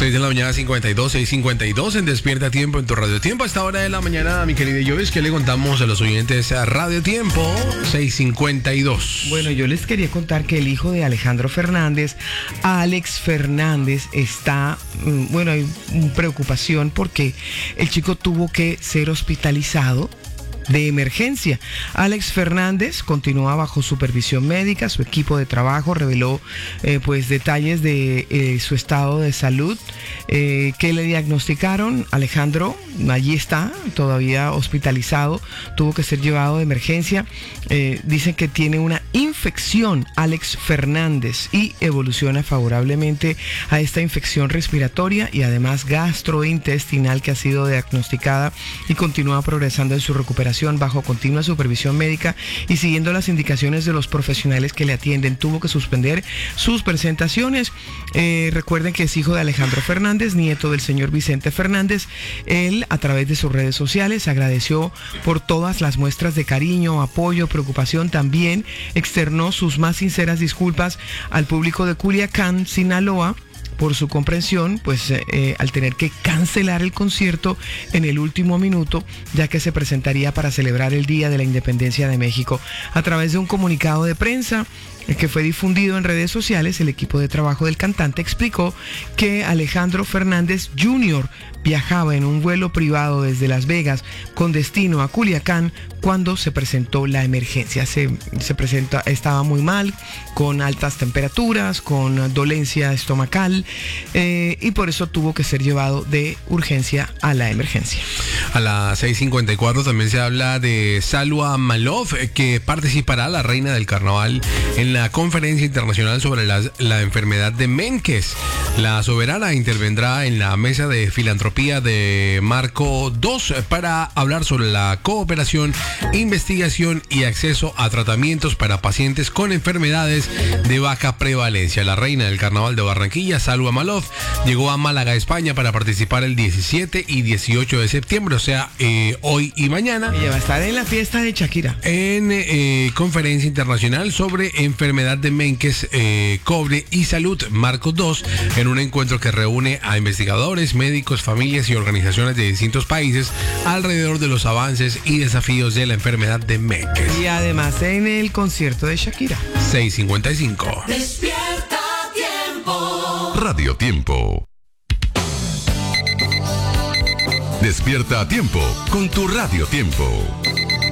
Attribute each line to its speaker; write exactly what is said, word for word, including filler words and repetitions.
Speaker 1: seis de la mañana, cincuenta y dos, seis cincuenta y dos en Despierta Tiempo en tu Radio Tiempo. A esta hora de la mañana, mi querida Jovis, ¿qué le contamos a los oyentes a Radio Tiempo? seis cincuenta y dos.
Speaker 2: Bueno, yo les quería contar que el hijo de Alejandro Fernández, Alex Fernández, está, bueno, hay preocupación porque el chico tuvo que ser hospitalizado de emergencia. Alex Fernández continúa bajo supervisión médica. Su equipo de trabajo reveló eh, pues detalles de eh, su estado de salud. Eh, ¿Qué le diagnosticaron? Alejandro, allí está, todavía hospitalizado, tuvo que ser llevado de emergencia. Eh, dicen que tiene una infección, Alex Fernández, y evoluciona favorablemente a esta infección respiratoria y además gastrointestinal que ha sido diagnosticada y continúa progresando en su recuperación bajo continua supervisión médica y siguiendo las indicaciones de los profesionales que le atienden. Tuvo que suspender sus presentaciones. Eh, recuerden que es hijo de Alejandro Fernández, nieto del señor Vicente Fernández. Él, a través de sus redes sociales, agradeció por todas las muestras de cariño, apoyo, preocupación. También externó sus más sinceras disculpas al público de Culiacán, Sinaloa, por su comprensión, pues eh, al tener que cancelar el concierto en el último minuto, ya que se presentaría para celebrar el Día de la Independencia de México. A través de un comunicado de prensa eh, que fue difundido en redes sociales, el equipo de trabajo del cantante explicó que Alejandro Fernández junior viajaba en un vuelo privado desde Las Vegas con destino a Culiacán cuando se presentó la emergencia. Se, se presenta, estaba muy mal, con altas temperaturas, con dolencia estomacal, eh, y por eso tuvo que ser llevado de urgencia a la emergencia.
Speaker 1: A las seis cincuenta y cuatro también se habla de Salwa Malov, que participará, la reina del carnaval, en la conferencia internacional sobre la, la enfermedad de Menkes. La soberana intervendrá en la mesa de filantropía de Marco dos para hablar sobre la cooperación, investigación y acceso a tratamientos para pacientes con enfermedades de baja prevalencia. La reina del carnaval de Barranquilla, Salwa Malov, llegó a Málaga, España, para participar el diecisiete y dieciocho de septiembre, o sea, eh, hoy y mañana.
Speaker 2: Ella va a estar en la fiesta de Shakira.
Speaker 1: En eh, conferencia internacional sobre enfermedad de Menkes, eh, cobre y salud, Marco dos, en un encuentro que reúne a investigadores, médicos, familias y organizaciones de distintos países alrededor de los avances y desafíos de la enfermedad de Menkes.
Speaker 2: Y además en el concierto de Shakira.
Speaker 1: seis cincuenta y cinco.
Speaker 3: Despierta Tiempo.
Speaker 4: Radio Tiempo. Despierta a tiempo con tu Radio Tiempo.